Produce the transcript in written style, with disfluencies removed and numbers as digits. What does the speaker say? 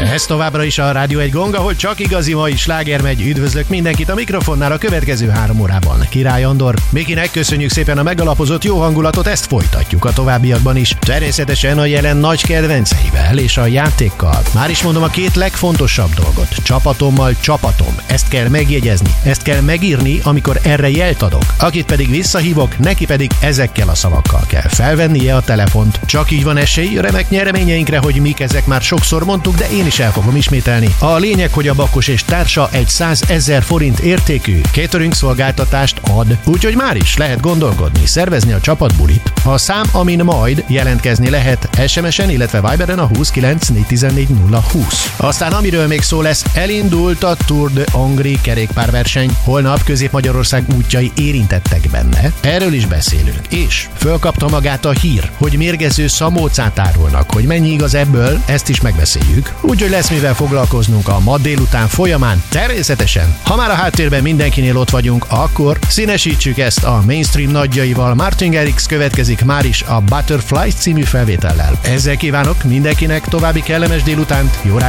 Ez továbbra is a Rádió Egy Gong, ahol csak igazi mai sláger megy. Üdvözlök mindenkit a mikrofonnál a következő 3 órában. Király Andor, Mikinek köszönjük szépen a megalapozott jó hangulatot, ezt folytatjuk a továbbiakban is. Természetesen a jelen nagy kedvenceivel és a játékkal. Már is mondom a 2 legfontosabb dolgot. Csapatommal csapatom. Ezt kell megjegyezni, ezt kell megírni, amikor erre jelt adok. Akit pedig visszahívok, neki pedig ezekkel a szavakkal kell felvennie a telefont. Csak így van esély remek nyereményeinkre, hogy mik ezek már sokszor mondtuk, de én is el fogom ismételni. A lényeg, hogy a Bakos és társa egy 100 000 forint értékű catering szolgáltatást ad. Úgyhogy már is lehet gondolkodni, szervezni a csapatbulit. A szám, amin majd jelentkezni lehet SMS-en, illetve Viberen a 29 414 020. Aztán amiről még szó lesz, elindult a Tour de Hongrie kerékpárverseny. Holnap Közép-Magyarország útjai érintettek benne. Erről is beszélünk. És fölkapta magát a hír, hogy mérgező szamócát árulnak, hogy mennyi igaz ebből, ezt is megbeszéljük. Úgyhogy lesz mivel foglalkoznunk a ma délután folyamán. Természetesen, ha már a háttérben mindenkinél ott vagyunk, akkor színesítsük ezt a mainstream nagyjaival. Martin Garrix következik már is a Butterflies című felvétellel. Ezzel kívánok mindenkinek további kellemes délutánt, jó